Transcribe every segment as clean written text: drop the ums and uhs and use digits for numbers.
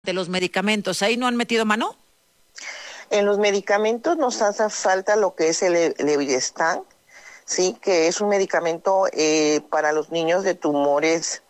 de los medicamentos, ¿ahí no han metido mano? En los medicamentos nos hace falta lo que es el Levirestan, sí, que es un medicamento para los niños de tumores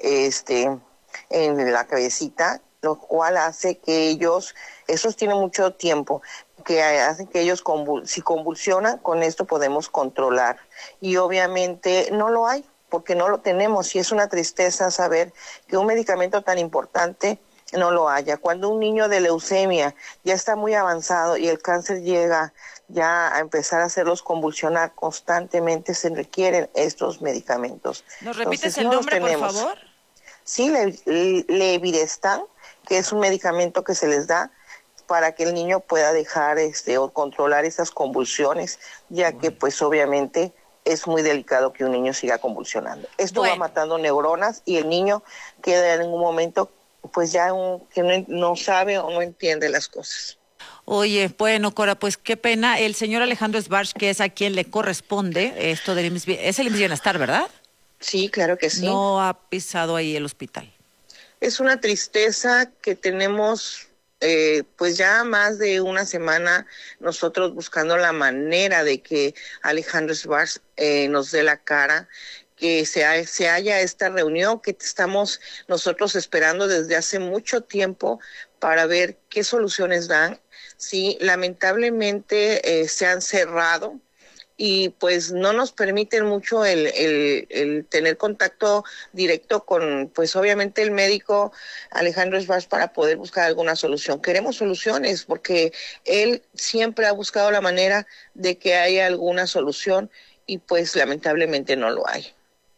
en la cabecita, lo cual hace que esos tienen mucho tiempo, que hacen que ellos si convulsionan, con esto podemos controlar. Y obviamente no lo hay, porque no lo tenemos, y es una tristeza saber que un medicamento tan importante no lo haya. Cuando un niño de leucemia ya está muy avanzado y el cáncer llega ya a empezar a hacerlos convulsionar constantemente, se requieren estos medicamentos. ¿Nos repites Entonces, el no los nombre, por tenemos. favor? Sí, Levirestan, que es un medicamento que se les da para que el niño pueda dejar o controlar esas convulsiones, ya que pues obviamente es muy delicado que un niño siga convulsionando. Esto va matando neuronas y el niño queda en un momento pues ya que no sabe o no entiende las cosas. Oye, bueno, Cora, pues qué pena. El señor Alejandro Sbarch, que es a quien le corresponde esto del IMSS, es el IMSS Bienestar, ¿verdad? Sí, claro que sí. No ha pisado ahí el hospital. Es una tristeza que tenemos pues ya más de una semana nosotros buscando la manera de que Alejandro Sbarch nos dé la cara, que se haya esta reunión que estamos nosotros esperando desde hace mucho tiempo para ver qué soluciones dan. Sí, lamentablemente se han cerrado y pues no nos permiten mucho el tener contacto directo con, pues obviamente el médico Alejandro Sbarch para poder buscar alguna solución. Queremos soluciones porque él siempre ha buscado la manera de que haya alguna solución y pues lamentablemente no lo hay.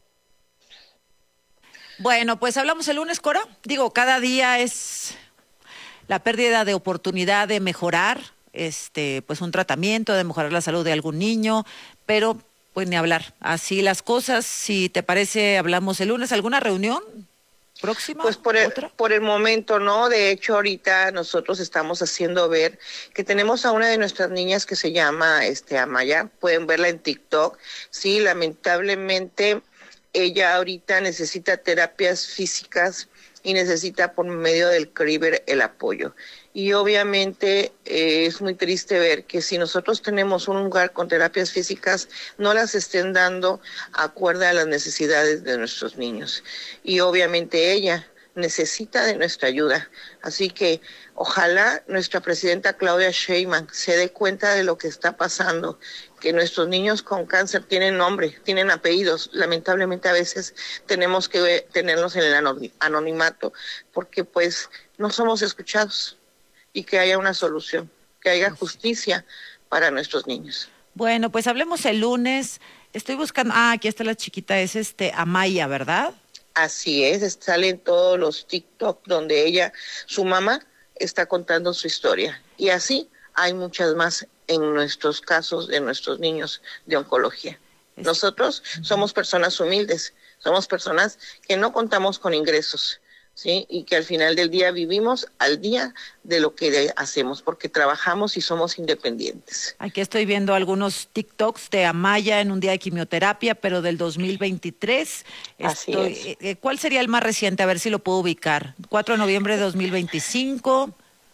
Bueno, pues hablamos el lunes, Cora. Digo, cada día es la pérdida de oportunidad de mejorar, pues un tratamiento, de mejorar la salud de algún niño, pero pues ni hablar. Así las cosas. Si te parece, hablamos el lunes. ¿Alguna reunión próxima? Pues por el momento no. De hecho, ahorita nosotros estamos haciendo ver que tenemos a una de nuestras niñas que se llama Amaya. Pueden verla en TikTok. Sí, lamentablemente ella ahorita necesita terapias físicas y necesita por medio del CRIBER el apoyo. Y obviamente es muy triste ver que si nosotros tenemos un lugar con terapias físicas, no las estén dando acorde a las necesidades de nuestros niños. Y obviamente ella necesita de nuestra ayuda. Así que ojalá nuestra presidenta Claudia Sheinbaum se dé cuenta de lo que está pasando, que nuestros niños con cáncer tienen nombre, tienen apellidos. Lamentablemente a veces tenemos que tenerlos en el anonimato porque pues no somos escuchados, y que haya una solución, que haya justicia para nuestros niños. Bueno, pues hablemos el lunes. Estoy buscando, aquí está la chiquita, es Amaya, ¿verdad? Así es, salen todos los TikTok donde su mamá está contando su historia. Y así hay muchas más en nuestros casos de nuestros niños de oncología. Nosotros somos personas humildes, somos personas que no contamos con ingresos, ¿sí? Y que al final del día vivimos al día de lo que hacemos, porque trabajamos y somos independientes. Aquí estoy viendo algunos TikToks de Amaya en un día de quimioterapia, pero del 2023. Así es. ¿Cuál sería el más reciente? A ver si lo puedo ubicar. 4 de noviembre de 2025.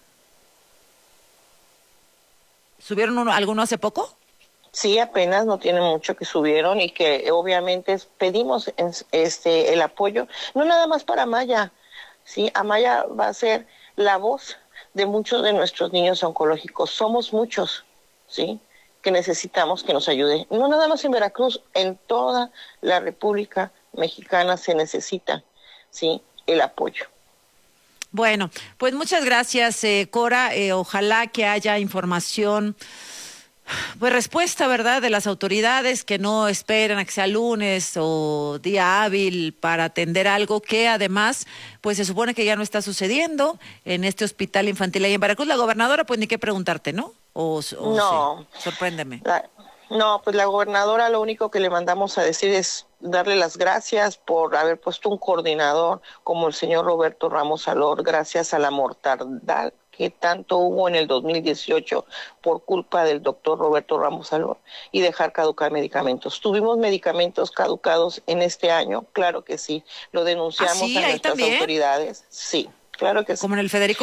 ¿Subieron alguno hace poco? Sí, apenas, no tiene mucho que subieron y que obviamente pedimos el apoyo, no nada más para Amaya. Sí, Amaya va a ser la voz de muchos de nuestros niños oncológicos. Somos muchos, ¿sí?, que necesitamos que nos ayude. No nada más en Veracruz, en toda la República Mexicana se necesita, ¿sí?, el apoyo. Bueno, pues muchas gracias, Cora. Ojalá que haya información, pues respuesta, ¿verdad?, de las autoridades, que no esperan a que sea lunes o día hábil para atender algo que además, pues se supone que ya no está sucediendo en este hospital infantil ahí en Veracruz. La gobernadora, pues ni qué preguntarte, ¿no? No. Sí. Sorpréndeme. No, pues la gobernadora lo único que le mandamos a decir es darle las gracias por haber puesto un coordinador como el señor Roberto Ramos Alor, gracias a la mortandad que tanto hubo en el 2018 por culpa del doctor Roberto Ramos Alor y dejar caducar medicamentos. ¿Tuvimos medicamentos caducados en este año? Claro que sí. Lo denunciamos ¿Sí? a ¿Ahí nuestras también? autoridades. Sí. claro que sí. como en el Federico